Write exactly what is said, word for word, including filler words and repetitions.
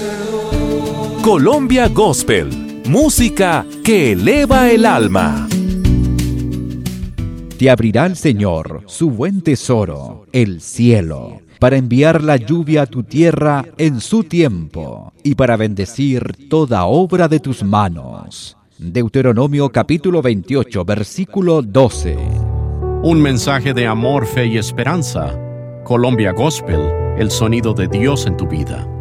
Colombia Gospel, música que eleva el alma. Te abrirá el Señor su buen tesoro, el cielo, para enviar la lluvia a tu tierra en su tiempo y para bendecir toda obra de tus manos. Deuteronomio capítulo veintiocho, versículo doce. Un mensaje de amor, fe y esperanza. Colombia Gospel, el sonido de Dios en tu vida.